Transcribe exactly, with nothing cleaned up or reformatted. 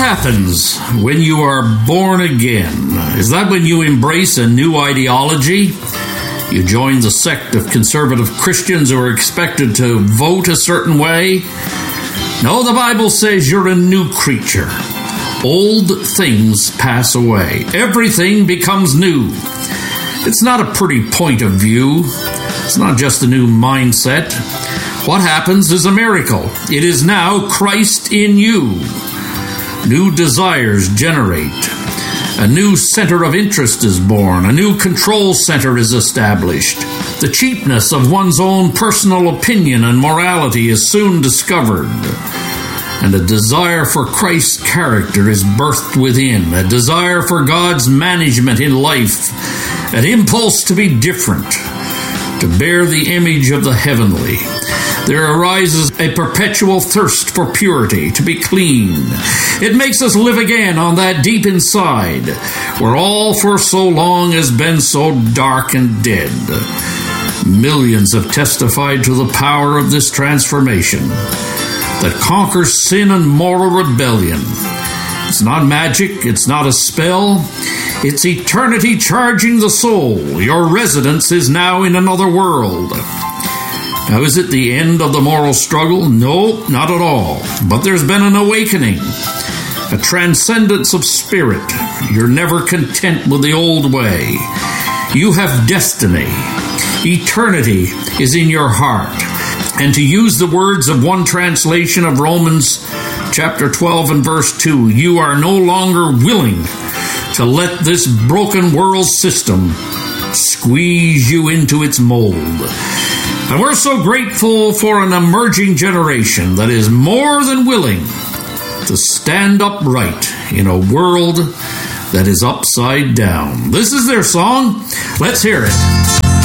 happens when you are born again? Is that when you embrace a new ideology? You join the sect of conservative Christians who are expected to vote a certain way? No, the Bible says you're a new creature. Old things pass away. Everything becomes new. It's not a pretty point of view. It's not just a new mindset. What happens is a miracle. It is now Christ in you. New desires generate. A new center of interest is born. A new control center is established. The cheapness of one's own personal opinion and morality is soon discovered. And a desire for Christ's character is birthed within. A desire for God's management in life. An impulse to be different. To bear the image of the heavenly. There arises a perpetual thirst for purity, to be clean. It makes us live again on that deep inside, where all for so long has been so dark and dead. Millions have testified to the power of this transformation that conquers sin and moral rebellion. It's not magic, it's not a spell, it's eternity charging the soul. Your residence is now in another world. Now, is it the end of the moral struggle? No, not at all. But there's been an awakening, a transcendence of spirit. You're never content with the old way. You have destiny. Eternity is in your heart. And to use the words of one translation of Romans chapter twelve and verse two, you are no longer willing to let this broken world system squeeze you into its mold. And we're so grateful for an emerging generation that is more than willing to stand upright in a world that is upside down. This is their song. Let's hear it.